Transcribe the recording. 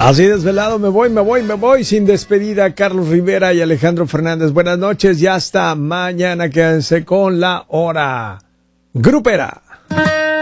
Así desvelado me voy sin despedida. Carlos Rivera y Alejandro Fernández, buenas noches y hasta mañana. Quédense con la hora grupera.